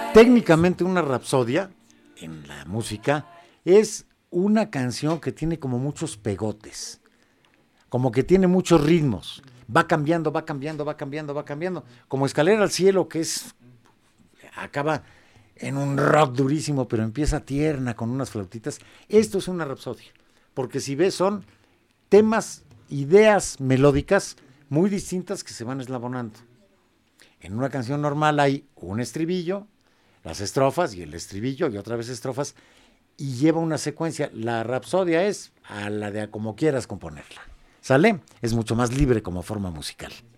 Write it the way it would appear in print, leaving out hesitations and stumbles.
Técnicamente una rapsodia en la música es una canción que tiene como muchos pegotes, como que tiene muchos ritmos, va cambiando, va cambiando, va cambiando, va cambiando, como Escalera al Cielo, que es acaba en un rock durísimo, pero empieza tierna con unas flautitas. Esto es una rapsodia, porque si ves son temas, ideas melódicas muy distintas que se van eslabonando. En una canción normal hay un estribillo, las estrofas y el estribillo y otra vez estrofas, y lleva una secuencia. La rapsodia es a la de a como quieras componerla. ¿Sale? Es mucho más libre como forma musical.